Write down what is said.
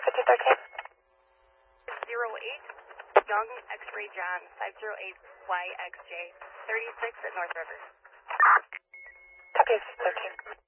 5013. 08, Young X-Ray John, 508YXJ, 36 at North River. Copy 13.